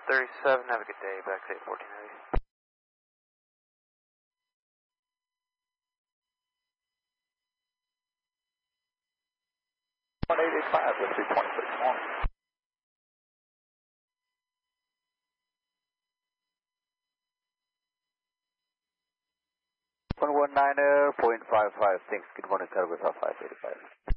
37, have a good day, back to 814 1885 with 226 morning. 119.55, thanks, good morning, sir, with 585.